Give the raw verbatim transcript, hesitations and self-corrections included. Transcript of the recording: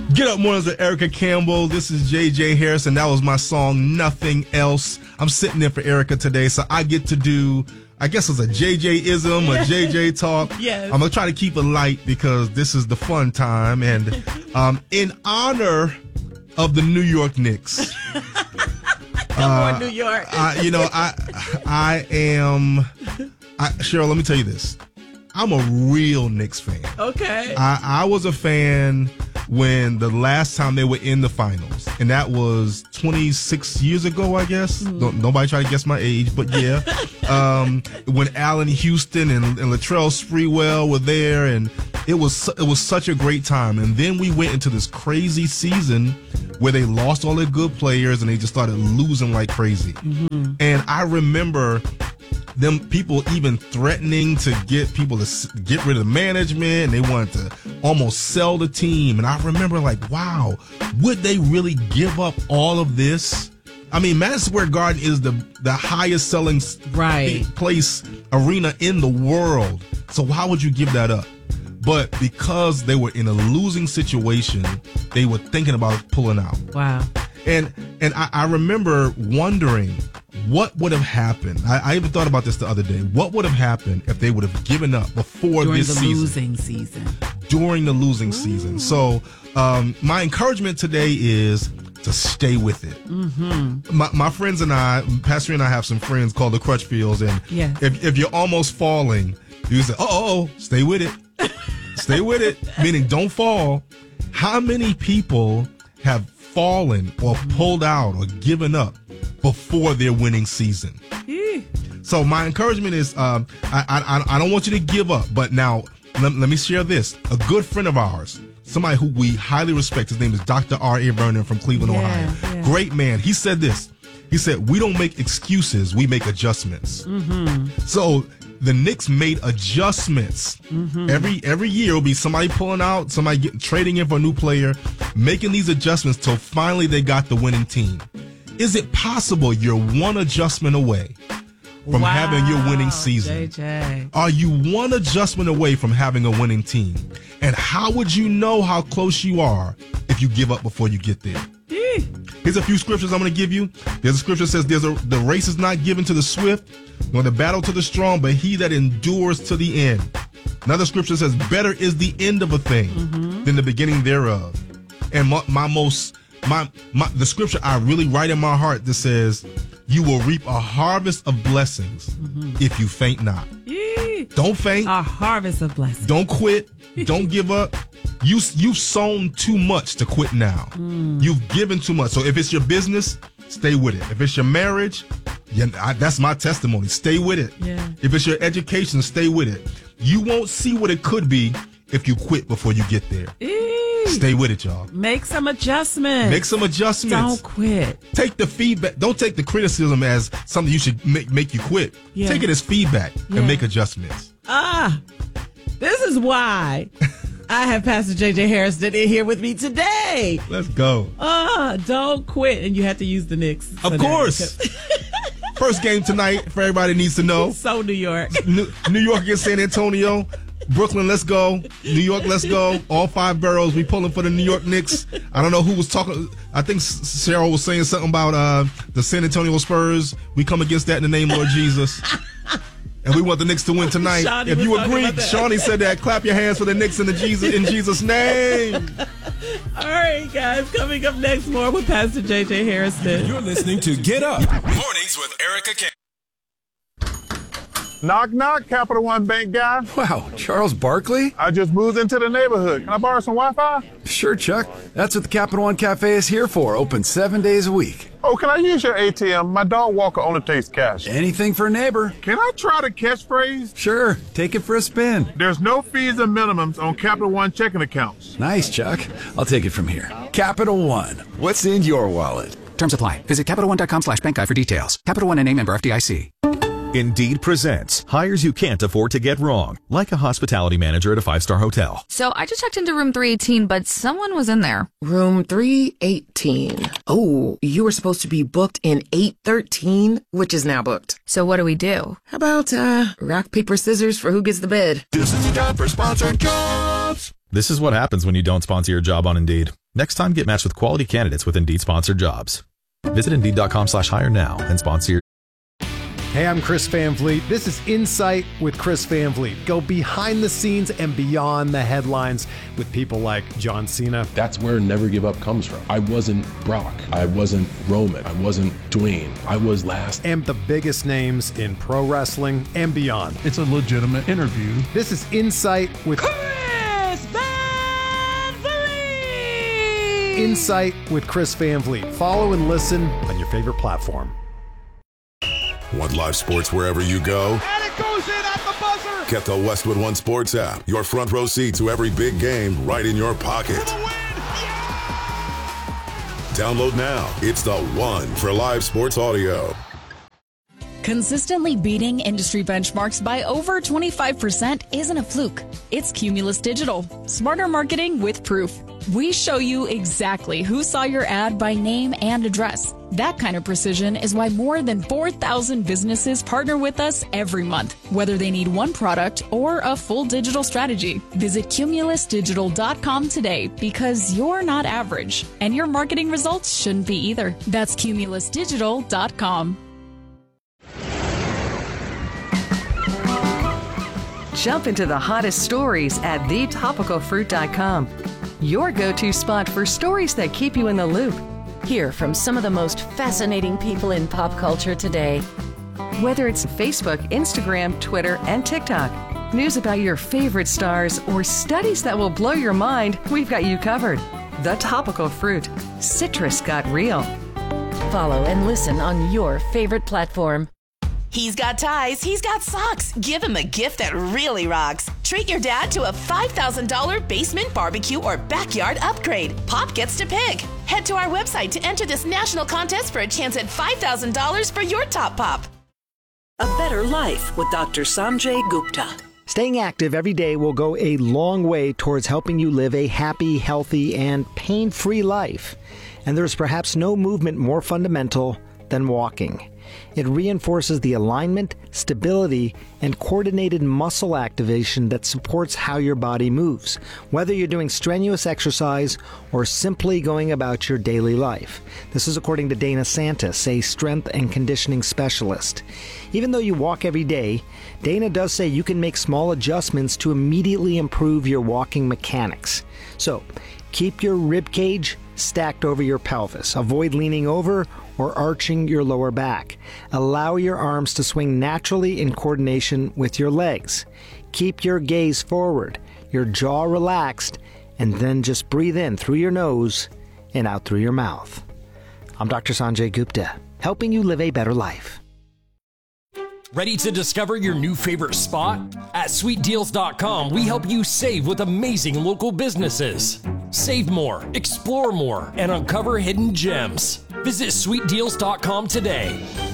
Get Up Mornings with Erica Campbell. This is J J Harrison. That was my song, Nothing Else. I'm sitting in for Erica today, so I get to do, I guess it's a J J-ism, a J J talk. Yes. I'm going to try to keep it light because this is the fun time. And um, in honor of the New York Knicks. Come on, New York. uh, you know, I I am, I, Cheryl, let me tell you this. I'm a real Knicks fan. Okay. I, I was a fan when the last time they were in the finals, and that was twenty-six years ago, I guess. Mm. Don't, nobody try to guess my age, but yeah. um, when Allen Houston and, and Latrell Sprewell were there, and it was it was such a great time. And then we went into this crazy season where they lost all their good players and they just started losing like crazy. Mm-hmm. And I remember them people even threatening to get people to get rid of the management, and they wanted to almost sell the team. And I remember like, wow, would they really give up all of this? I mean, Madison Square Garden is the, the highest selling right. place, arena in the world. So why would you give that up? But because they were in a losing situation, they were thinking about pulling out. Wow. And and I, I remember wondering what would have happened. I, I even thought about this the other day. What would have happened if they would have given up before During this the season? losing season. During the losing Ooh. season. So um, my encouragement today is to stay with it. Mm-hmm. My, my friends and I, Pastor and I have some friends called the Crutchfields, and yes. if, if you're almost falling, you say, oh, oh, oh, stay with it. Stay with it, meaning don't fall. How many people have fallen or pulled out or given up before their winning season? Yeah. So my encouragement is, um, I, I I don't want you to give up, but now let, let me share this. A good friend of ours, somebody who we highly respect, his name is Doctor R A Vernon from Cleveland, yeah, Ohio. Yeah. Great man. He said this. He said, we don't make excuses, we make adjustments. Mm-hmm. So the Knicks made adjustments. Mm-hmm. Every every year will be somebody pulling out, somebody getting, trading in for a new player, making these adjustments till finally they got the winning team. Is it possible you're one adjustment away from wow, having your winning season? J J. Are you one adjustment away from having a winning team? And how would you know how close you are if you give up before you get there? Here's a few scriptures I'm going to give you. There's a scripture that says, "There's a, the race is not given to the swift, nor the battle to the strong, but he that endures to the end." Another scripture says, "Better is the end of a thing mm-hmm. than the beginning thereof." And my, my most, my, my, the scripture I really write in my heart that says, "You will reap a harvest of blessings mm-hmm. if you faint not." Yee. Don't faint. A harvest of blessings. Don't quit. Don't give up. You, you've sown too much to quit now. Mm. You've given too much. So if it's your business, stay with it. If it's your marriage, yeah, I, that's my testimony. Stay with it. Yeah. If it's your education, stay with it. You won't see what it could be if you quit before you get there. Eee. Stay with it, y'all. Make some adjustments. Make some adjustments. Don't quit. Take the feedback. Don't take the criticism as something you should make, make you quit. Yeah. Take it as feedback yeah. and make adjustments. Ah, this is why I have Pastor J J Harrison in here with me today. Let's go. Ah, don't quit. And you have to use the Knicks. Of course. First game tonight for everybody needs to know. So New York. New, New York against San Antonio. Brooklyn, let's go. New York, let's go. All five boroughs, we pulling for the New York Knicks. I don't know who was talking. I think Sarah was saying something about uh, the San Antonio Spurs. We come against that in the name of Lord Jesus. And we want the Knicks to win tonight. Shawnee if you agree, Shawnee Shawnee said that. Clap your hands for the Knicks in the Jesus in Jesus' name. All right, guys. Coming up next, more with Pastor J J Harrison. You're listening to Get Up Mornings with Erica Campbell. Knock, knock, Capital One Bank guy. Wow, Charles Barkley? I just moved into the neighborhood. Can I borrow some Wi-Fi? Sure, Chuck. That's what the Capital One Cafe is here for, open seven days a week. Oh, can I use your A T M? My dog Walker only takes cash. Anything for a neighbor. Can I try the catchphrase? Sure, take it for a spin. There's no fees and minimums on Capital One checking accounts. Nice, Chuck. I'll take it from here. Capital One, what's in your wallet? Terms apply. Visit CapitalOne.com slash bank guide for details. Capital One N A member F D I C. Indeed presents hires you can't afford to get wrong, like a hospitality manager at a five-star hotel. So I just checked into room three eighteen, but someone was in there. Room three eighteen. Oh, you were supposed to be booked in eight thirteen, which is now booked. So what do we do? How about, uh, rock, paper, scissors for who gets the bed? This is the time for sponsored jobs. This is what happens when you don't sponsor your job on Indeed. Next time, get matched with quality candidates with Indeed-sponsored jobs. Visit Indeed.com slash hire now and sponsor your... Hey, I'm Chris Van Vliet. This is Insight with Chris Van Vliet. Go behind the scenes and beyond the headlines with people like John Cena. That's where Never Give Up comes from. I wasn't Brock. I wasn't Roman. I wasn't Dwayne. I was last. And the biggest names in pro wrestling and beyond. It's a legitimate interview. This is Insight with Chris Van Vliet. Insight with Chris Van Vliet. Follow and listen on your favorite platform. Want live sports wherever you go? And it goes in at the buzzer. Get the Westwood One Sports app. Your front row seat to every big game right in your pocket. For the win. Yeah! Download now. It's the one for live sports audio. Consistently beating industry benchmarks by over twenty-five percent isn't a fluke. It's Cumulus Digital. Smarter marketing with proof. We show you exactly who saw your ad by name and address. That kind of precision is why more than four thousand businesses partner with us every month, whether they need one product or a full digital strategy. Visit Cumulus Digital dot com today because you're not average, and your marketing results shouldn't be either. That's Cumulus Digital dot com. Jump into the hottest stories at the topical fruit dot com. Your go-to spot for stories that keep you in the loop. Hear from some of the most fascinating people in pop culture today. Whether it's Facebook, Instagram, Twitter, and TikTok, news about your favorite stars, or studies that will blow your mind, we've got you covered. The Topical Fruit. Citrus got real. Follow and listen on your favorite platform. He's got ties, he's got socks. Give him a gift that really rocks. Treat your dad to a five thousand dollars basement barbecue or backyard upgrade. Pop gets to pick. Head to our website to enter this national contest for a chance at five thousand dollars for your top pop. A Better Life with Doctor Sanjay Gupta. Staying active every day will go a long way towards helping you live a happy, healthy, and pain-free life. And there's perhaps no movement more fundamental than walking. It reinforces the alignment, stability, and coordinated muscle activation that supports how your body moves, whether you're doing strenuous exercise or simply going about your daily life. This is according to Dana Santis, a strength and conditioning specialist. Even though you walk every day, Dana does say you can make small adjustments to immediately improve your walking mechanics. So, keep your rib cage stacked over your pelvis. Avoid leaning over or arching your lower back. Allow your arms to swing naturally in coordination with your legs. Keep your gaze forward, your jaw relaxed, and then just breathe in through your nose and out through your mouth. I'm Doctor Sanjay Gupta, helping you live a better life. Ready to discover your new favorite spot? At sweet deals dot com, we help you save with amazing local businesses. Save more, explore more, and uncover hidden gems. Visit sweet deals dot com today.